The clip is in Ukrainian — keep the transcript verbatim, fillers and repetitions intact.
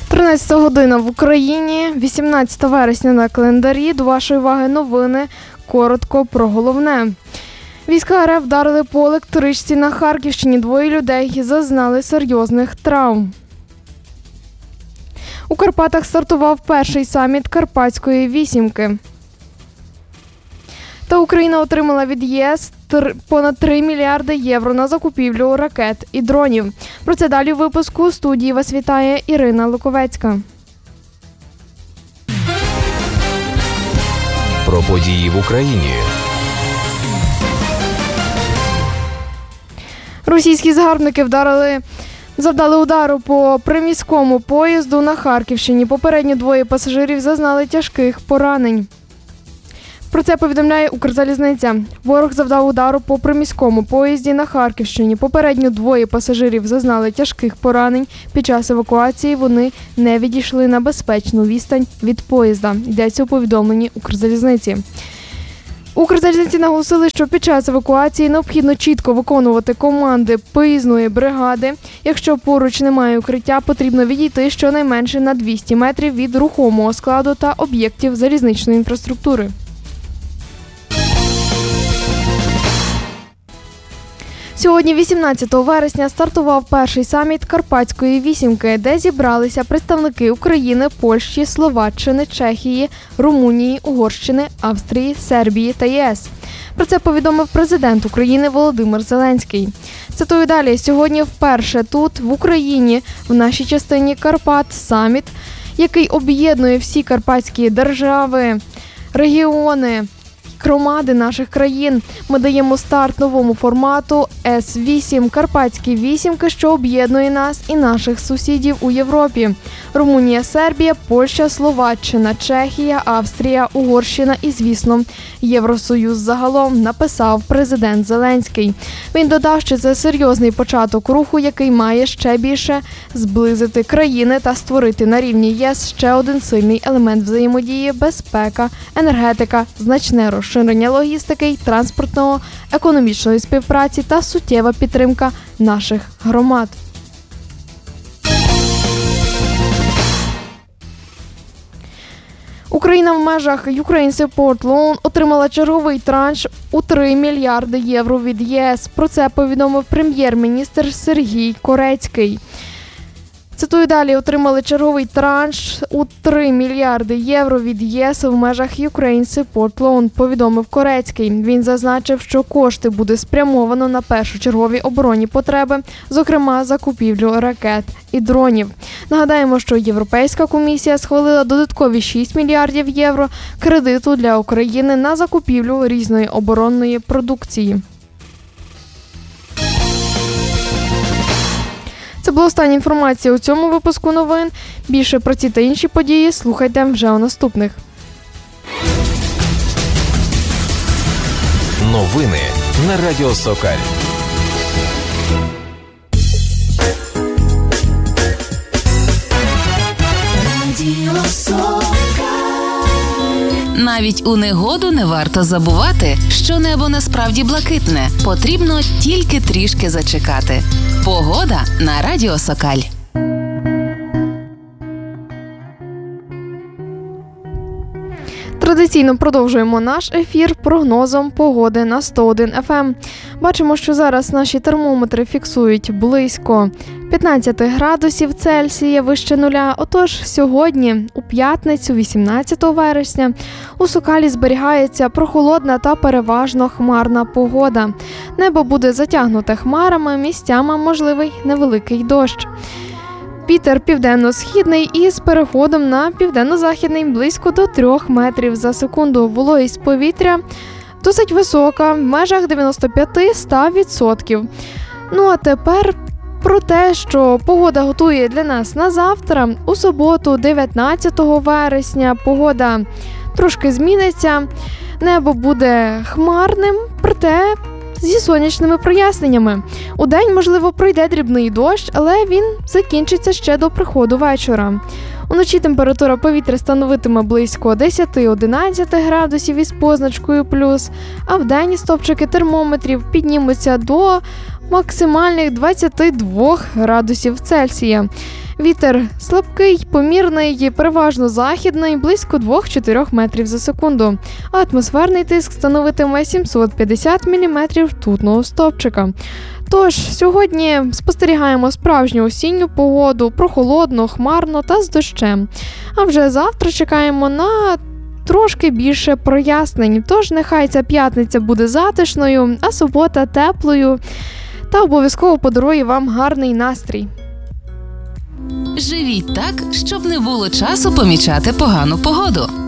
тринадцята година в Україні, вісімнадцяте вересня на календарі. До вашої уваги новини. Коротко про головне. Війська РФ вдарили по електричці на Харківщині. Двоє людей зазнали серйозних травм. У Карпатах стартував перший саміт Карпатської вісімки. Та Україна отримала від ЄС понад три мільярди євро на закупівлю ракет і дронів. Про це далі у випуску. У студії вас вітає Ірина Луковецька. Про події в Україні. Російські загарбники вдарили, завдали удару по приміському поїзду на Харківщині. Попередньо двоє пасажирів зазнали тяжких поранень. Про це повідомляє Укрзалізниця. Ворог завдав удару по приміському поїзді на Харківщині. Попередньо двоє пасажирів зазнали тяжких поранень. Під час евакуації вони не відійшли на безпечну відстань від поїзда. Йдеться у повідомленні Укрзалізниці. Укрзалізниці наголосили, що під час евакуації необхідно чітко виконувати команди поїзної бригади. Якщо поруч немає укриття, потрібно відійти щонайменше на двісті метрів від рухомого складу та об'єктів залізничної інфраструктури. Сьогодні, вісімнадцятого вересня, стартував перший саміт Карпатської вісімки, де зібралися представники України, Польщі, Словаччини, Чехії, Румунії, Угорщини, Австрії, Сербії та ЄС. Про це повідомив президент України Володимир Зеленський. Цитую далі. Сьогодні вперше тут, в Україні, в нашій частині Карпат, саміт, який об'єднує всі карпатські держави, регіони, громади наших країн. Ми даємо старт новому формату ес вісім – Карпатські вісімки, що об'єднує нас і наших сусідів у Європі. Румунія, Сербія, Польща, Словаччина, Чехія, Австрія, Угорщина і, звісно, Євросоюз загалом, написав президент Зеленський. Він додав, що це серйозний початок руху, який має ще більше зблизити країни та створити на рівні ЄС ще один сильний елемент взаємодії – безпека, енергетика, значне розширення логістики й транспортного, економічної співпраці та суттєва підтримка наших громад. Україна в межах Ukraine Support Loan отримала черговий транш у три мільярди євро від ЄС. Про це повідомив прем'єр-міністр Сергій Корецький. Цитую далі. Отримали черговий транш у три мільярди євро від ЄС в межах Ukraine Support Loan, повідомив Корецький. Він зазначив, що кошти буде спрямовано на першочергові оборонні потреби, зокрема закупівлю ракет і дронів. Нагадаємо, що Європейська комісія схвалила додаткові шість мільярдів євро кредиту для України на закупівлю різної оборонної продукції. Це була остання інформація у цьому випуску новин. Більше про ці та інші події слухайте вже у наступних. Новини на Радіо Сокаль. Радіо Сокаль. Навіть у негоду не варто забувати, що небо насправді блакитне. Потрібно тільки трішки зачекати. Погода на Радіо Сокаль. Традиційно продовжуємо наш ефір прогнозом погоди на сто один еф ем. Бачимо, що зараз наші термометри фіксують близько п'ятнадцять градусів Цельсія вище нуля. Отож, сьогодні, у п'ятницю, вісімнадцятого вересня, у Сокалі зберігається прохолодна та переважно хмарна погода. Небо буде затягнуте хмарами, місцями можливий невеликий дощ. Вітер південно-східний із переходом на південно-західний близько до трьох метрів за секунду. Вологість повітря досить висока, в межах дев'яносто п'ять до ста відсотків. Ну а тепер про те, що погода готує для нас на завтра. У суботу, дев'ятнадцятого вересня, погода трошки зміниться. Небо буде хмарним, проте зі сонячними проясненнями. Удень, можливо, пройде дрібний дощ, але він закінчиться ще до приходу вечора. Уночі температура повітря становитиме близько десять-одинадцять градусів із позначкою плюс, а вдень стопчики термометрів піднімуться до максимальних двадцять два градусів Цельсія. Вітер слабкий, помірний, переважно західний, близько двох-чотирьох метрів за секунду. А атмосферний тиск становитиме сімсот п'ятдесят міліметрів ртутного стовпчика. Тож, сьогодні спостерігаємо справжню осінню погоду, прохолодно, хмарно та з дощем. А вже завтра чекаємо на трошки більше прояснень. Тож, нехай ця п'ятниця буде затишною, а субота теплою. Та обов'язково подарує вам гарний настрій. Живіть так, щоб не було часу помічати погану погоду.